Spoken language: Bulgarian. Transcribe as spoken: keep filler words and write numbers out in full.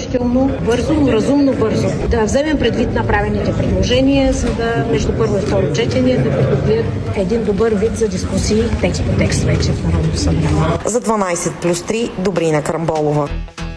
решително, бързо, но разумно бързо да вземем предвид направените предложения, за да между първо и второ четене да придобият един добър вид за дискусии текст по текст вече в Народното събрание. За дванайсет плюс три Добрина Крамболова.